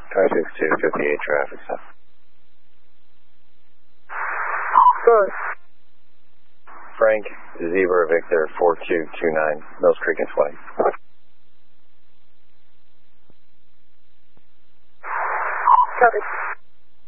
562, 58 traffic stop. Good. Frank, Zebra Victor 4229, Mills Creek and 20. Copy.